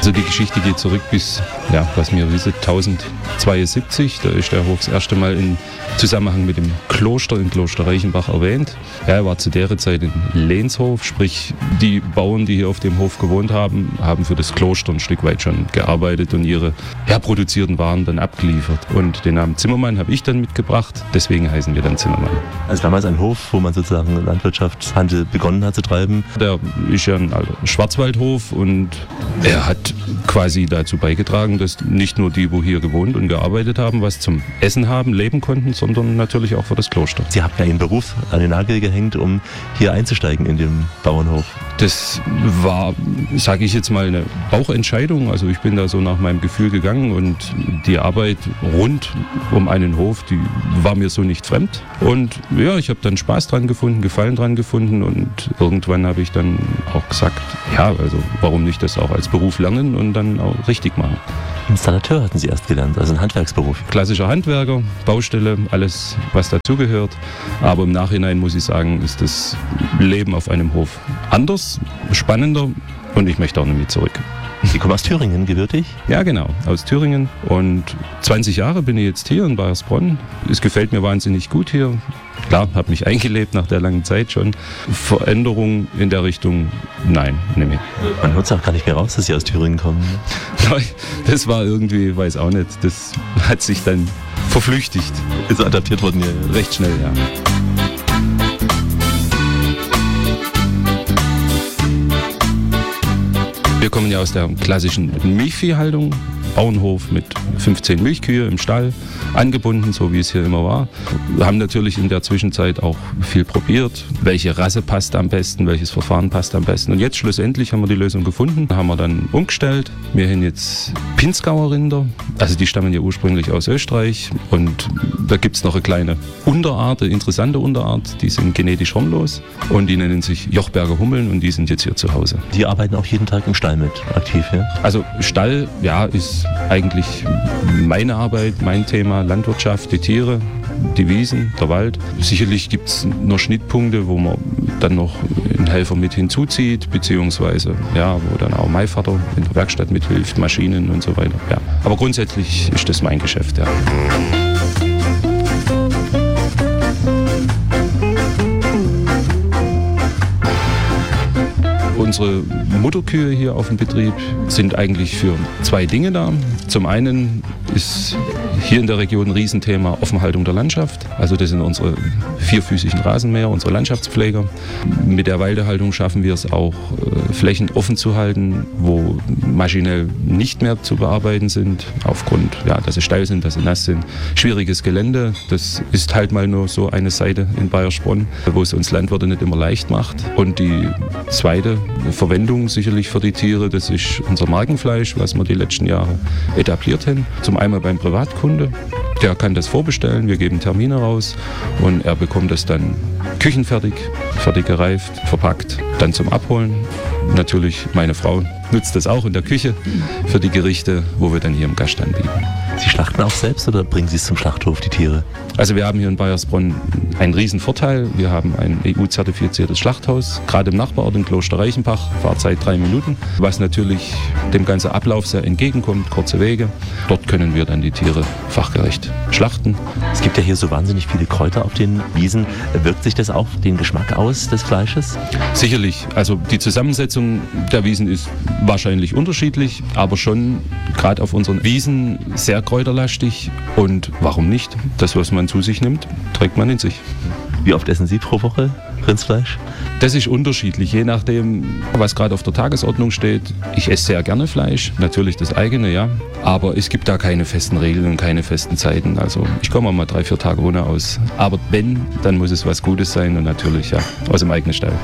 Also die Geschichte geht zurück bis, was wir wissen, 1072. Da ist der Hof das erste Mal in Zusammenhang mit dem Kloster in Kloster Reichenbach erwähnt. Ja, er war zu der Zeit ein Lehnshof, sprich die Bauern, die hier auf dem Hof gewohnt haben, haben für das Kloster ein Stück weit schon gearbeitet und ihre produzierten Waren dann abgeliefert. Und den Namen Zimmermann habe ich dann mitgebracht, deswegen heißen wir dann Zimmermann. Also damals ein Hof, wo man sozusagen Landwirtschaftshandel begonnen hat zu treiben? Der ist ja ein Schwarzwaldhof und er hat quasi dazu beigetragen, dass nicht nur die, wo hier gewohnt und gearbeitet haben, was zum Essen haben, leben konnten, sondern natürlich auch für das Kloster. Sie haben ja Ihren Beruf an den Nagel gehängt, um hier einzusteigen in den Bauernhof. Das war, sage ich jetzt mal, eine Bauchentscheidung. Also ich bin da so nach meinem Gefühl gegangen und die Arbeit rund um einen Hof, die war mir so nicht fremd. Und ja, ich habe dann Spaß dran gefunden, Gefallen dran gefunden und irgendwann habe ich dann auch gesagt, also warum nicht das auch als Beruf lernen und dann auch richtig machen. Installateur hatten Sie erst gelernt, also ein Handwerksberuf. Klassischer Handwerker, Baustelle, alles was dazugehört. Aber im Nachhinein muss ich sagen, ist das Leben auf einem Hof anders, spannender und ich möchte auch nicht mehr zurück. Sie kommen aus Thüringen, gebürtig? Ja, genau, aus Thüringen. Und 20 Jahre bin ich jetzt hier in Bayersbronn. Es gefällt mir wahnsinnig gut hier. Klar, habe mich eingelebt nach der langen Zeit schon. Veränderung in der Richtung, nein, nicht mehr. Man hört es auch gar nicht mehr raus, dass Sie aus Thüringen kommen. Das war irgendwie, weiß auch nicht, das hat sich dann verflüchtigt. Ist adaptiert worden, ja. Recht schnell, ja. Wir kommen ja aus der klassischen Milchviehhaltung, Bauernhof mit 15 Milchkühe im Stall, angebunden, so wie es hier immer war. Wir haben natürlich in der Zwischenzeit auch viel probiert, welche Rasse passt am besten, welches Verfahren passt am besten. Und jetzt schlussendlich haben wir die Lösung gefunden, haben wir dann umgestellt. Wir haben jetzt Pinzgauer Rinder, also die stammen ja ursprünglich aus Österreich und da gibt es noch eine kleine Unterart, eine interessante Unterart, die sind genetisch harmlos und die nennen sich Jochberger Hummeln und die sind jetzt hier zu Hause. Die arbeiten auch jeden Tag im Stall mit, aktiv, ja? Also Stall, ist eigentlich meine Arbeit, mein Thema, Landwirtschaft, die Tiere, die Wiesen, der Wald. Sicherlich gibt es noch Schnittpunkte, wo man dann noch einen Helfer mit hinzuzieht, beziehungsweise wo dann auch mein Vater in der Werkstatt mithilft, Maschinen und so weiter. Ja. Aber grundsätzlich ist das mein Geschäft, ja. Unsere Mutterkühe hier auf dem Betrieb sind eigentlich für zwei Dinge da. Zum einen ist hier in der Region ein Riesenthema Offenhaltung der Landschaft. Also das sind unsere vierfüßigen Rasenmäher, unsere Landschaftspfleger. Mit der Weidehaltung schaffen wir es auch, Flächen offen zu halten, wo maschinell nicht mehr zu bearbeiten sind, aufgrund, dass sie steil sind, dass sie nass sind. Schwieriges Gelände, das ist halt mal nur so eine Seite in Bayersbronn, wo es uns Landwirte nicht immer leicht macht. Und die zweite Verwendung sicherlich für die Tiere, das ist unser Markenfleisch, was wir die letzten Jahre etabliert haben. Zum einen beim Privatkunde, der kann das vorbestellen, wir geben Termine raus und er bekommt das dann küchenfertig, fertig gereift, verpackt, dann zum Abholen. Natürlich, meine Frau nutzt das auch in der Küche für die Gerichte, wo wir dann hier im Gast anbieten. Sie schlachten auch selbst oder bringen Sie es zum Schlachthof, die Tiere? Also wir haben hier in Bayersbronn einen riesen Vorteil. Wir haben ein EU-zertifiziertes Schlachthaus, gerade im Nachbarort in Kloster Reichenbach, Fahrzeit 3 Minuten, was natürlich dem ganzen Ablauf sehr entgegenkommt, kurze Wege. Dort können wir dann die Tiere fachgerecht schlachten. Es gibt ja hier so wahnsinnig viele Kräuter auf den Wiesen. Wirkt sich das auf den Geschmack aus des Fleisches? Sicherlich. Also die Zusammensetzung der Wiesen ist wahrscheinlich unterschiedlich, aber schon gerade auf unseren Wiesen sehr kräuterlastig. Und warum nicht? Das, was man zu sich nimmt, trägt man in sich. Wie oft essen Sie pro Woche Rindsfleisch? Das ist unterschiedlich, je nachdem, was gerade auf der Tagesordnung steht. Ich esse sehr gerne Fleisch, natürlich das eigene, ja. Aber es gibt da keine festen Regeln und keine festen Zeiten. Also ich komme auch mal 3-4 Tage ohne aus. Aber wenn, dann muss es was Gutes sein und natürlich aus dem eigenen Stall.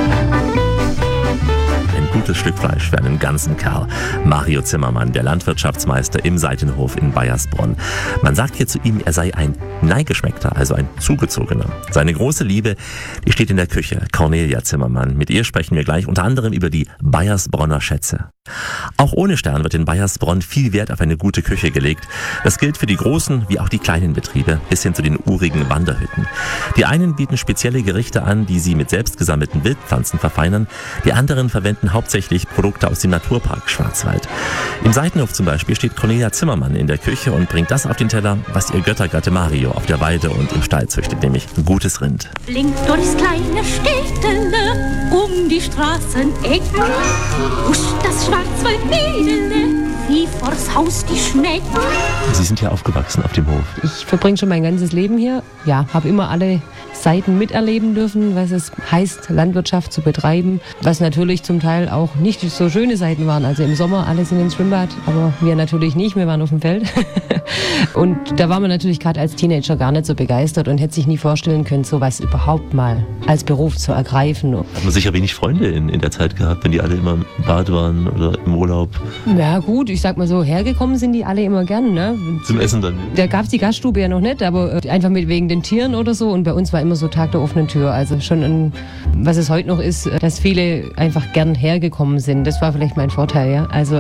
Gutes Stück Fleisch für einen ganzen Kerl. Mario Zimmermann, der Landwirtschaftsmeister im Seitenhof in Bayersbronn. Man sagt hier zu ihm, er sei ein Neigeschmeckter, also ein Zugezogener. Seine große Liebe, die steht in der Küche. Cornelia Zimmermann. Mit ihr sprechen wir gleich unter anderem über die Bayersbronner Schätze. Auch ohne Stern wird in Baiersbronn viel Wert auf eine gute Küche gelegt. Das gilt für die großen wie auch die kleinen Betriebe, bis hin zu den urigen Wanderhütten. Die einen bieten spezielle Gerichte an, die sie mit selbst gesammelten Wildpflanzen verfeinern. Die anderen verwenden hauptsächlich Produkte aus dem Naturpark Schwarzwald. Im Seitenhof zum Beispiel steht Cornelia Zimmermann in der Küche und bringt das auf den Teller, was ihr Göttergatte Mario auf der Weide und im Stall züchtet, nämlich gutes Rind. Blinkt durchs kleine Städtele, um die Straßeneck, huscht das Schwarzwaldmädele, wie vors Haus die Schnecke. Sie sind ja aufgewachsen auf dem Hof. Ich verbringe schon mein ganzes Leben hier. Ja, habe immer alle Seiten miterleben dürfen, was es heißt, Landwirtschaft zu betreiben. Was natürlich zum Teil auch nicht so schöne Seiten waren. Also im Sommer alle sind ins Schwimmbad, aber wir natürlich nicht. Wir waren auf dem Feld. Und da war man natürlich gerade als Teenager gar nicht so begeistert und hätte sich nie vorstellen können, sowas überhaupt mal als Beruf zu ergreifen. Hat man sicher wenig Freunde in der Zeit gehabt, wenn die alle immer im Bad waren oder im Urlaub? Ja gut, ich sag mal so, hergekommen sind die alle immer gern. Ne? Zum Essen dann? Da gab es die Gaststube ja noch nicht, aber einfach wegen den Tieren oder so. Und bei uns war immer so Tag der offenen Tür. Also schon, was es heute noch ist, dass viele einfach gern hergekommen sind. Das war vielleicht mein Vorteil, ja. Also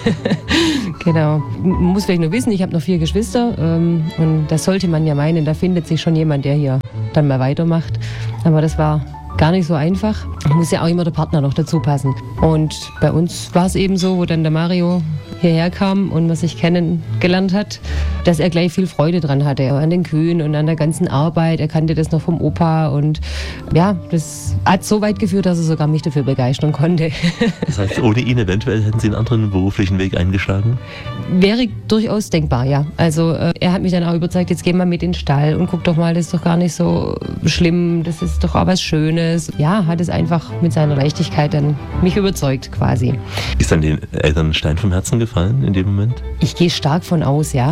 genau. Man muss vielleicht nur wissen, ich habe noch 4 Geschwister und das sollte man ja meinen, da findet sich schon jemand, der hier dann mal weitermacht. Aber das war gar nicht so einfach. Muss ja auch immer der Partner noch dazu passen. Und bei uns war es eben so, wo dann der Mario hierher kam und man sich kennengelernt hat, dass er gleich viel Freude dran hatte, an den Kühen und an der ganzen Arbeit. Er kannte das noch vom Opa und ja, das hat so weit geführt, dass er sogar mich dafür begeistern konnte. Das heißt, ohne ihn eventuell hätten Sie einen anderen beruflichen Weg eingeschlagen? Wäre durchaus denkbar, ja. Also er hat mich dann auch überzeugt, jetzt geh mal mit in den Stall und guck doch mal, das ist doch gar nicht so schlimm, das ist doch auch was Schönes. Ja, hat es einfach mit seiner Leichtigkeit dann mich überzeugt quasi. Ist dann den Eltern ein Stein vom Herzen gefallen in dem Moment? Ich gehe stark von aus, ja.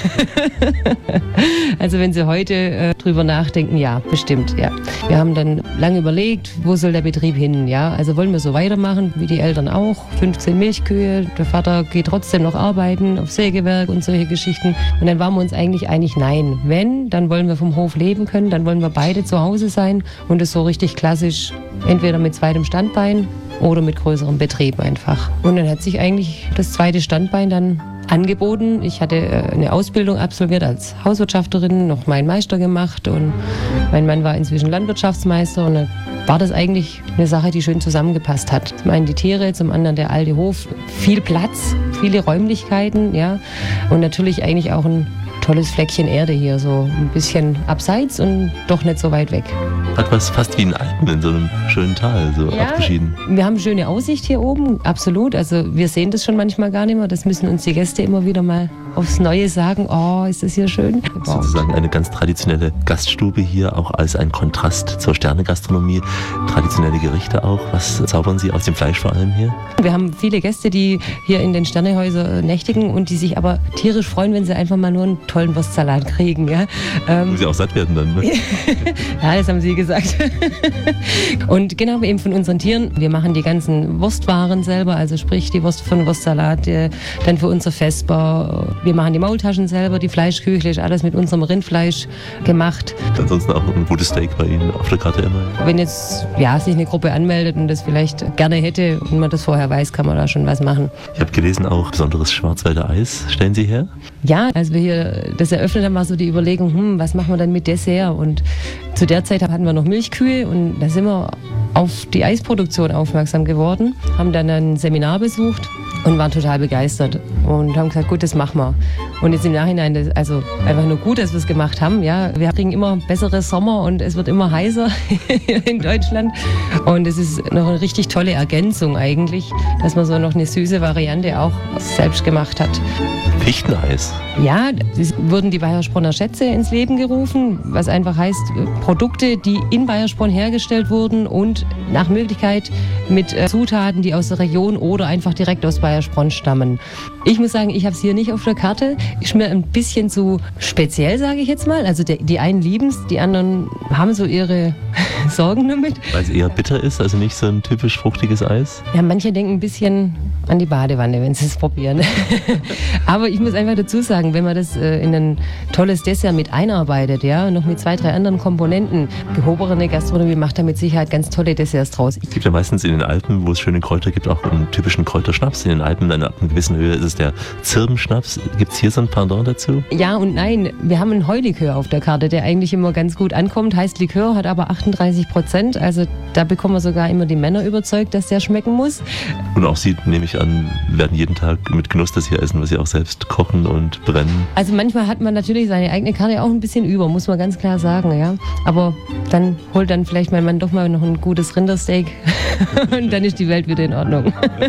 Also wenn Sie heute drüber nachdenken, ja, bestimmt, ja. Wir haben dann lange überlegt, wo soll der Betrieb hin, ja. Also wollen wir so weitermachen, wie die Eltern auch, 15 Milchkühe, der Vater geht trotzdem noch arbeiten auf Sägewerk und solche Geschichten. Und dann waren wir uns eigentlich einig, nein, wenn, dann wollen wir vom Hof leben können, dann wollen wir beide zu Hause sein und es so richtig klassisch, entweder mit zweitem Standbein oder mit größerem Betrieb einfach. Und dann hat sich eigentlich das zweite Standbein dann angeboten. Ich hatte eine Ausbildung absolviert als Hauswirtschafterin, noch meinen Meister gemacht und mein Mann war inzwischen Landwirtschaftsmeister und dann war das eigentlich eine Sache, die schön zusammengepasst hat. Zum einen die Tiere, zum anderen der alte Hof, viel Platz, viele Räumlichkeiten, ja, und natürlich eigentlich auch ein tolles Fleckchen Erde hier, so ein bisschen abseits und doch nicht so weit weg. Hat was fast wie ein Alpen in so einem schönen Tal, so ja, abgeschieden. Wir haben eine schöne Aussicht hier oben, absolut. Also wir sehen das schon manchmal gar nicht mehr. Das müssen uns die Gäste immer wieder mal aufs Neue sagen. Oh, ist das hier schön. Sozusagen eine ganz traditionelle Gaststube hier, auch als ein Kontrast zur Sternegastronomie. Traditionelle Gerichte auch. Was zaubern Sie aus dem Fleisch vor allem hier? Wir haben viele Gäste, die hier in den Sternehäusern nächtigen und die sich aber tierisch freuen, wenn sie einfach mal nur einen tollen Wurstsalat kriegen. Ja? Muss sie auch satt werden dann, ne? Ja, das haben Sie gesagt. Und genau eben von unseren Tieren. Wir machen die ganzen Wurstwaren selber, also sprich die Wurst für den Wurstsalat, dann für unser Vesper. Wir machen die Maultaschen selber, die Fleischküchle, ist alles mit unserem Rindfleisch gemacht. Ansonsten auch ein gutes Steak bei Ihnen auf der Karte immer? Wenn jetzt sich eine Gruppe anmeldet und das vielleicht gerne hätte und man das vorher weiß, kann man da schon was machen. Ich habe gelesen, auch besonderes Schwarzwälder Eis stellen Sie her? Ja, als wir hier das eröffnet haben, war so die Überlegung, was machen wir dann mit Dessert? Und zu der Zeit hatten wir noch Milchkühe und da sind wir auf die Eisproduktion aufmerksam geworden, haben dann ein Seminar besucht und waren total begeistert und haben gesagt, gut, das machen wir. Und jetzt im Nachhinein, also einfach nur gut, dass wir es gemacht haben. Ja, wir kriegen immer bessere Sommer und es wird immer heißer in Deutschland. Und es ist noch eine richtig tolle Ergänzung eigentlich, dass man so noch eine süße Variante auch selbst gemacht hat. Fichteneis? Ja, es wurden die Baiersbronner Schätze ins Leben gerufen, was einfach heißt, Produkte, die in Baiersbronn hergestellt wurden und nach Möglichkeit mit Zutaten, die aus der Region oder einfach direkt aus Baiersbronn stammen. Ich Ich muss sagen, ich habe es hier nicht auf der Karte. Ist mir ein bisschen zu speziell, sage ich jetzt mal. Also die einen lieben es, die anderen haben so ihre Sorgen damit. Weil es eher bitter ist, also nicht so ein typisch fruchtiges Eis? Ja, manche denken ein bisschen an die Badewanne, wenn sie es probieren. Aber ich muss einfach dazu sagen, wenn man das in ein tolles Dessert mit einarbeitet, ja, und noch mit 2, 3 anderen Komponenten, gehobene Gastronomie macht da mit Sicherheit ganz tolle Desserts draus. Es gibt ja meistens in den Alpen, wo es schöne Kräuter gibt, auch einen typischen Kräuterschnaps. In den Alpen, ab einer gewissen Höhe, ist es der Zirbenschnaps. Gibt es hier so ein Pendant dazu? Ja und nein. Wir haben einen Heulikör auf der Karte, der eigentlich immer ganz gut ankommt. Heißt Likör, hat aber 38%. Also da bekommen wir sogar immer die Männer überzeugt, dass der schmecken muss. Und auch Sie, nehme ich an, werden jeden Tag mit Genuss das hier essen, was Sie auch selbst kochen und brennen. Also manchmal hat man natürlich seine eigene Karte auch ein bisschen über, muss man ganz klar sagen, ja. Aber dann holt dann vielleicht mein Mann doch mal noch ein gutes Rindersteak und dann ist die Welt wieder in Ordnung.